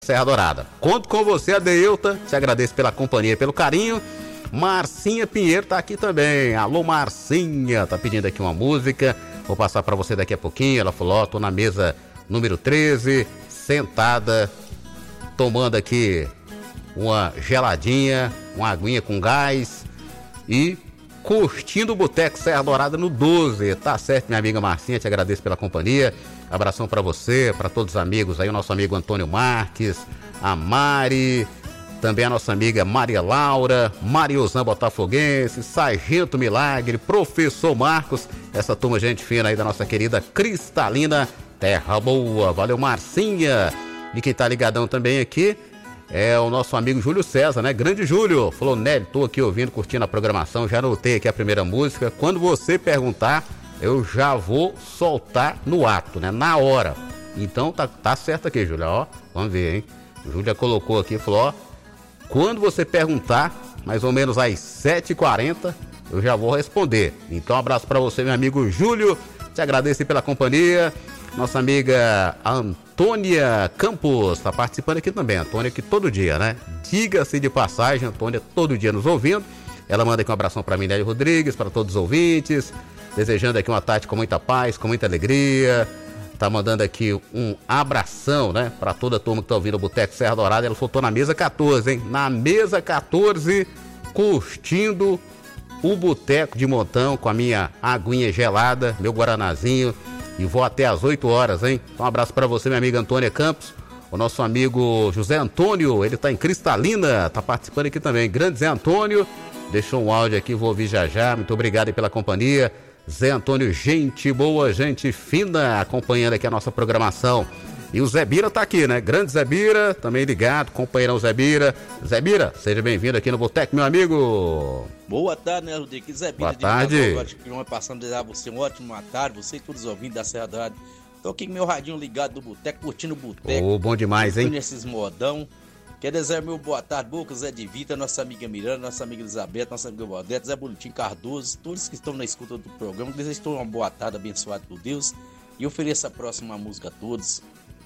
Serra Dourada. Conto com você, Adeilta. Te agradeço pela companhia e pelo carinho. Marcinha Pinheiro tá aqui também. Alô, Marcinha. Tá pedindo aqui uma música. Vou passar pra você daqui a pouquinho. Ela falou, ó, tô na mesa número 13, sentada, tomando aqui uma geladinha, uma aguinha com gás e curtindo o Boteco Serra Dourada no 12. Tá certo, minha amiga Marcinha, te agradeço pela companhia. Abração pra você, pra todos os amigos aí, o nosso amigo Antônio Marques, a Mari, também a nossa amiga Maria Laura, Mariozão Botafoguense, Sargento Milagre, Professor Marcos, essa turma gente fina aí da nossa querida Cristalina Terra Boa. Valeu, Marcinha. E quem tá ligadão também aqui é o nosso amigo Júlio César, né? Grande Júlio. Falou, Nélio, tô aqui ouvindo, curtindo a programação, já anotei aqui a primeira música. Quando você perguntar, eu já vou soltar no ato, né? Na hora. Então tá certo aqui, Júlia, ó. Vamos ver, hein? Júlia colocou aqui, falou, ó. Quando você perguntar, mais ou menos às 7h40, eu já vou responder. Então, um abraço pra você, meu amigo Júlio. Te agradeço pela companhia. Nossa amiga Antônia Campos tá participando aqui também. Antônia que todo dia, né? Diga-se de passagem, Antônia todo dia nos ouvindo. Ela manda aqui um abração pra mim, Nélio Rodrigues, para todos os ouvintes. Desejando aqui uma tarde com muita paz, com muita alegria. Tá mandando aqui um abração, né? Pra toda a turma que tá ouvindo o Boteco Serra Dourada. Ela falou, tô na mesa 14, hein? Na mesa 14, curtindo o Boteco de Montão com a minha aguinha gelada, meu guaranazinho. E vou até às 8 horas, hein? Então um abraço pra você, minha amiga Antônia Campos. O nosso amigo José Antônio, ele tá em Cristalina, tá participando aqui também. Grande Zé Antônio, deixou um áudio aqui, vou ouvir já já. Muito obrigado aí pela companhia. Zé Antônio, gente boa, gente fina, acompanhando aqui a nossa programação. E o Zé Bira tá aqui, né? Grande Zé Bira, também ligado, companheirão Zé Bira. Zé Bira, seja bem-vindo aqui no Boteco, meu amigo. Boa tarde, né, Rodrigo? Zé Bira. Boa tarde. Passando a desejar você uma ótima tarde, você e todos os ouvintes da Serra Dourada. Tô aqui com meu radinho ligado do Boteco, curtindo o Boteco. Ô, bom demais, hein? Nesses modão. Quer desejar meu boa tarde, Boca, Zé de Vita, nossa amiga Miranda, nossa amiga Elizabeth, nossa amiga Baldete, Zé Bonitinho Cardoso, todos que estão na escuta do programa. Desejo uma boa tarde, abençoado por Deus. E ofereço a próxima música a todos.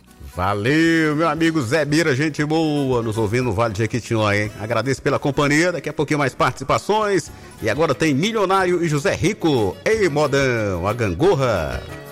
Valeu, meu amigo Zé Bira, gente boa, nos ouvindo no Vale de Jequitinhonha, hein? Agradeço pela companhia, daqui a pouquinho mais participações. E agora tem Milionário e José Rico. Ei, modão, a gangorra.